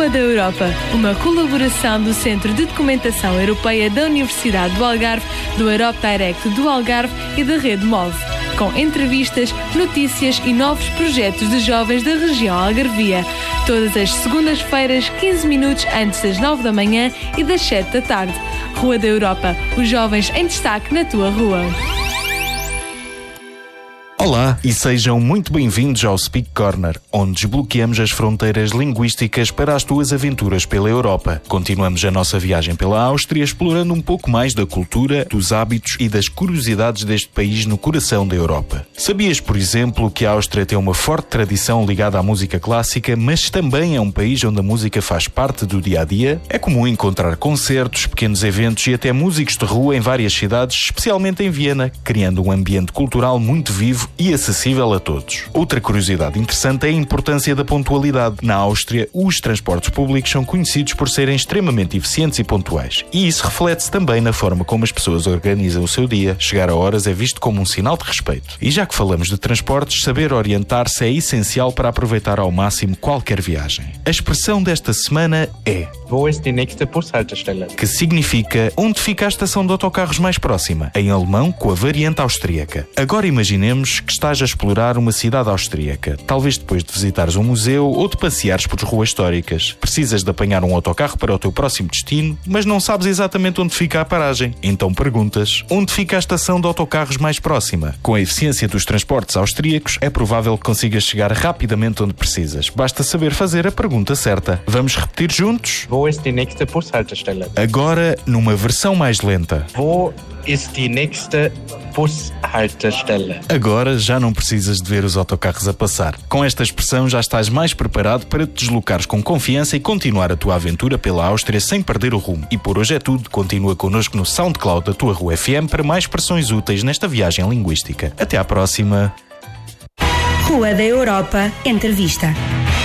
Rua da Europa, uma colaboração do Centro de Documentação Europeia da Universidade do Algarve, do Europe Direct do Algarve e da Rede MOVE, com entrevistas, notícias e novos projetos de jovens da região algarvia. Todas as segundas-feiras, 15 minutos antes das 9 da manhã e das 7 da tarde. Rua da Europa, os jovens em destaque na tua rua. Olá e sejam muito bem-vindos ao Speak Corner, onde desbloqueamos as fronteiras linguísticas para as tuas aventuras pela Europa. Continuamos a nossa viagem pela Áustria, explorando um pouco mais da cultura, dos hábitos e das curiosidades deste país no coração da Europa. Sabias, por exemplo, que a Áustria tem uma forte tradição ligada à música clássica, mas também é um país onde a música faz parte do dia-a-dia? É comum encontrar concertos, pequenos eventos e até músicos de rua em várias cidades, especialmente em Viena, criando um ambiente cultural muito vivo e acessível a todos. Outra curiosidade interessante é a importância da pontualidade. Na Áustria, os transportes públicos são conhecidos por serem extremamente eficientes e pontuais. E isso reflete-se também na forma como as pessoas organizam o seu dia. Chegar a horas é visto como um sinal de respeito. E já que falamos de transportes, saber orientar-se é essencial para aproveitar ao máximo qualquer viagem. A expressão desta semana é Wo ist die nächste Bushaltestelle? que significa onde fica a estação de autocarros mais próxima, em alemão com a variante austríaca. Agora imaginemos que estás a explorar uma cidade austríaca, talvez depois de visitares um museu ou de passeares por ruas históricas. Precisas de apanhar um autocarro para o teu próximo destino, mas não sabes exatamente onde fica a paragem. Então perguntas, onde fica a estação de autocarros mais próxima? Com a eficiência dos transportes austríacos, é provável que consigas chegar rapidamente onde precisas. Basta saber fazer a pergunta certa. Vamos repetir juntos? Wo ist die nächste Bushaltestelle? Agora, numa versão mais lenta. Wo ist die nächste Bushaltestelle? Agora já não precisas de ver os autocarros a passar. Com esta expressão já estás mais preparado para te deslocares com confiança e continuar a tua aventura pela Áustria sem perder o rumo. E por hoje é tudo. Continua connosco no SoundCloud da tua Rua FM para mais expressões úteis nesta viagem linguística. Até à próxima. Rua da Europa, entrevista.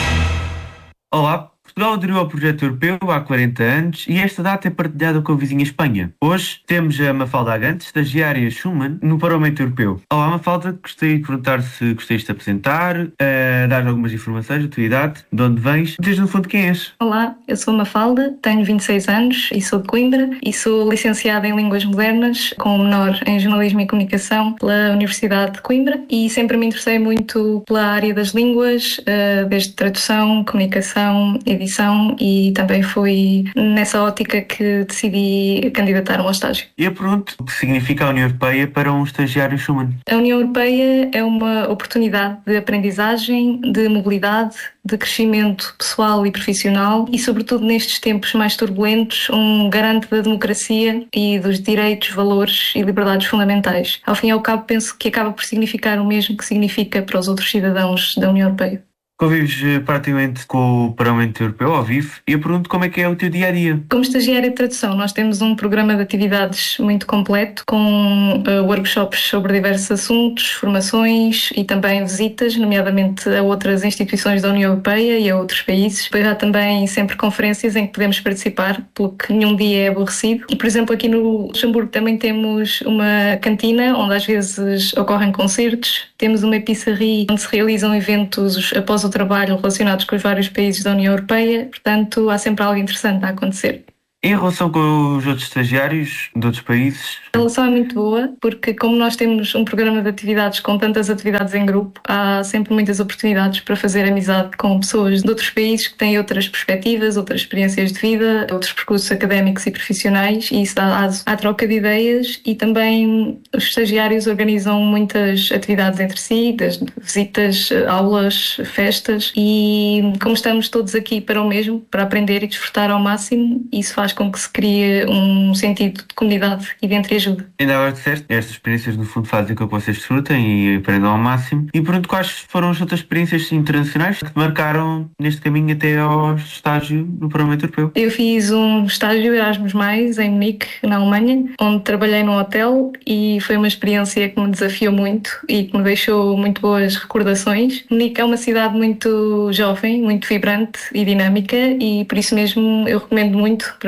Olá, Portugal aderiu ao projeto europeu há 40 anos e esta data é partilhada com a vizinha Espanha. Hoje temos a Mafalda Agante, estagiária Schumann, no Parlamento Europeu. Olá Mafalda, gostaria de perguntar se gostarias de te apresentar, dar algumas informações da tua idade, de onde vens, desde no fundo quem és. Olá, eu sou a Mafalda, tenho 26 anos e sou de Coimbra e sou licenciada em Línguas Modernas, com um menor em Jornalismo e Comunicação pela Universidade de Coimbra e sempre me interessei muito pela área das línguas, desde tradução, comunicação, edição e também foi nessa ótica que decidi candidatar-me ao estágio. E eu pergunto, o que significa a União Europeia para um estagiário Schumann? A União Europeia é uma oportunidade de aprendizagem, de mobilidade, de crescimento pessoal e profissional e, sobretudo nestes tempos mais turbulentos, um garante da democracia e dos direitos, valores e liberdades fundamentais. Ao fim e ao cabo, penso que acaba por significar o mesmo que significa para os outros cidadãos da União Europeia. Convives praticamente com o Parlamento Europeu ao vivo e eu pergunto como é que é o teu dia-a-dia. Como estagiária de tradução, nós temos um programa de atividades muito completo, com workshops sobre diversos assuntos, formações e também visitas, nomeadamente a outras instituições da União Europeia e a outros países. Depois há também sempre conferências em que podemos participar, pelo que nenhum dia é aborrecido. E, por exemplo, aqui no Luxemburgo também temos uma cantina, onde às vezes ocorrem concertos. Temos uma pizzaria onde se realizam eventos após o trabalho relacionados com os vários países da União Europeia, portanto há sempre algo interessante a acontecer. Em relação com os outros estagiários de outros países? A relação é muito boa, porque como nós temos um programa de atividades com tantas atividades em grupo, há sempre muitas oportunidades para fazer amizade com pessoas de outros países que têm outras perspectivas, outras experiências de vida, outros percursos académicos e profissionais, e isso dá aso à troca de ideias e também os estagiários organizam muitas atividades entre si, desde visitas, aulas, festas, e como estamos todos aqui para o mesmo, para aprender e desfrutar ao máximo, isso faz com que se crie um sentido de comunidade e de entreajuda. Ainda agora disseste, estas experiências no fundo fazem com que vocês desfrutem e aprendam ao máximo. E pergunto quais foram as outras experiências internacionais que te marcaram neste caminho até ao estágio no Parlamento Europeu? Eu fiz um estágio Erasmus+, em Munique, na Alemanha, onde trabalhei num hotel e foi uma experiência que me desafiou muito e que me deixou muito boas recordações. Munique é uma cidade muito jovem, muito vibrante e dinâmica e por isso mesmo eu recomendo muito para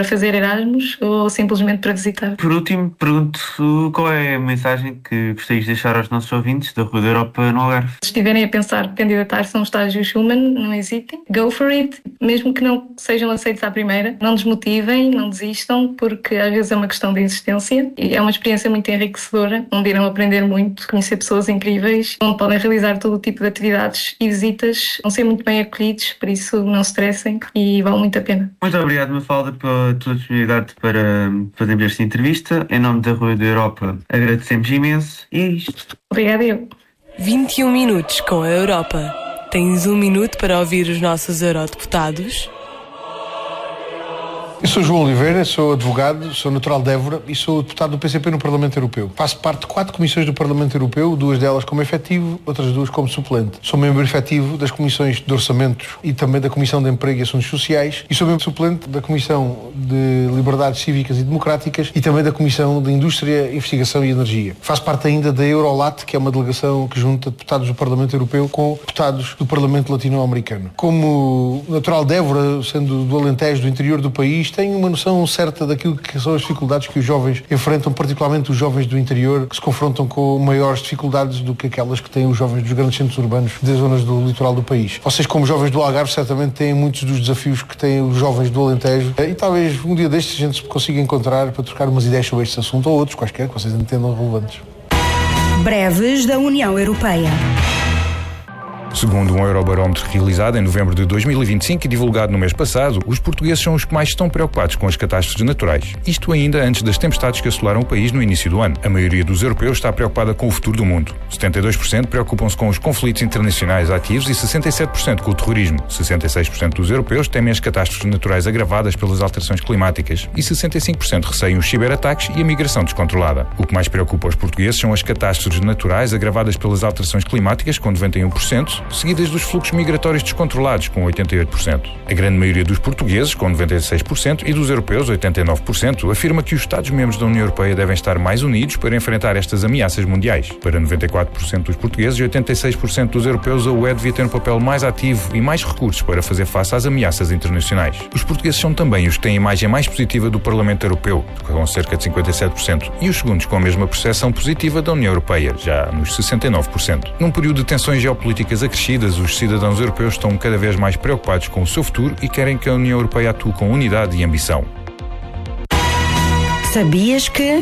fazer Erasmus ou simplesmente para visitar. Por último, pergunto qual é a mensagem que gostarias de deixar aos nossos ouvintes da Rua da Europa no Algarve? Se estiverem a pensar candidatar-se a um estágio Schumann, não hesitem. Go for it. Mesmo que não sejam aceitos à primeira, não desmotivem, não desistam, porque às vezes é uma questão de insistência e é uma experiência muito enriquecedora, onde irão aprender muito, conhecer pessoas incríveis, onde podem realizar todo o tipo de atividades e visitas, vão ser muito bem acolhidos, por isso não se estressem e vale muito a pena. Muito obrigado, Mafalda, pela tua disponibilidade para fazermos esta entrevista. Em nome da Rua da Europa, agradecemos imenso e é isto. Obrigada eu. 21 minutos com a Europa. Tens 1 minuto para ouvir os nossos eurodeputados? Eu sou João Oliveira, sou advogado, sou natural de Évora e sou deputado do PCP no Parlamento Europeu. Faço parte de 4 comissões do Parlamento Europeu, 2 delas como efetivo, outras 2 como suplente. Sou membro efetivo das comissões de orçamentos e também da Comissão de Emprego e Assuntos Sociais e sou membro suplente da Comissão de Liberdades Cívicas e Democráticas e também da Comissão de Indústria, Investigação e Energia. Faço parte ainda da Eurolat, que é uma delegação que junta deputados do Parlamento Europeu com deputados do Parlamento Latino-Americano. Como natural de Évora, sendo do Alentejo, do interior do país, tenho uma noção certa daquilo que são as dificuldades que os jovens enfrentam, particularmente os jovens do interior, que se confrontam com maiores dificuldades do que aquelas que têm os jovens dos grandes centros urbanos das zonas do litoral do país. Vocês, como jovens do Algarve, certamente têm muitos dos desafios que têm os jovens do Alentejo e talvez um dia destes a gente se consiga encontrar para trocar umas ideias sobre este assunto ou outros quaisquer que vocês entendam relevantes. Breves da União Europeia. Segundo um Eurobarómetro realizado em novembro de 2025 e divulgado no mês passado, os portugueses são os que mais estão preocupados com as catástrofes naturais. Isto ainda antes das tempestades que assolaram o país no início do ano. A maioria dos europeus está preocupada com o futuro do mundo. 72% preocupam-se com os conflitos internacionais ativos e 67% com o terrorismo. 66% dos europeus temem as catástrofes naturais agravadas pelas alterações climáticas e 65% receiam os ciberataques e a migração descontrolada. O que mais preocupa os portugueses são as catástrofes naturais agravadas pelas alterações climáticas, com 91%, seguidas dos fluxos migratórios descontrolados, com 88%. A grande maioria dos portugueses, com 96%, e dos europeus, 89%, afirma que os Estados-membros da União Europeia devem estar mais unidos para enfrentar estas ameaças mundiais. Para 94% dos portugueses e 86% dos europeus, a UE devia ter um papel mais ativo e mais recursos para fazer face às ameaças internacionais. Os portugueses são também os que têm a imagem mais positiva do Parlamento Europeu, com cerca de 57%, e os segundos com a mesma percepção positiva da União Europeia, já nos 69%. Num período de tensões geopolíticas acrescidas, os cidadãos europeus estão cada vez mais preocupados com o seu futuro e querem que a União Europeia atue com unidade e ambição. Sabias que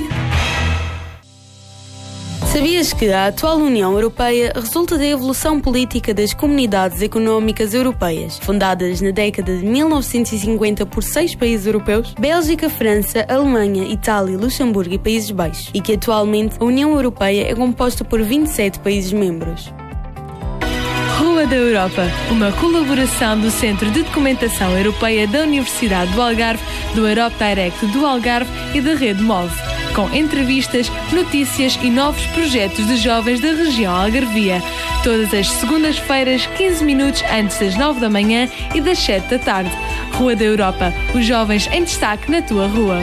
a atual União Europeia resulta da evolução política das comunidades económicas europeias, fundadas na década de 1950 por 6 países europeus, Bélgica, França, Alemanha, Itália, Luxemburgo e Países Baixos, e que atualmente a União Europeia é composta por 27 países membros. Rua da Europa, uma colaboração do Centro de Documentação Europeia da Universidade do Algarve, do Europe Direct do Algarve e da Rede MOVE, com entrevistas, notícias e novos projetos de jovens da região algarvia, todas as segundas-feiras, 15 minutos antes das 9 da manhã e das 7 da tarde. Rua da Europa, os jovens em destaque na tua rua.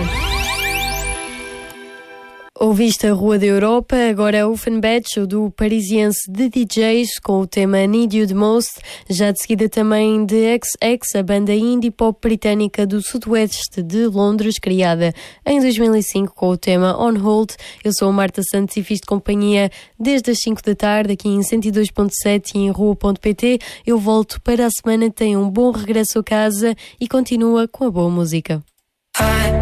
Ouviste a Rua da Europa, agora é o Offenbach, do parisiense de DJs, com o tema Need You The Most, já de seguida também de XX, a banda indie pop britânica do sudoeste de Londres, criada em 2005 com o tema On Hold. Eu sou a Marta Santos e fiz de companhia desde as 5 da tarde, aqui em 102.7 e em rua.pt. Eu volto para a semana, tenha um bom regresso a casa e continua com a boa música.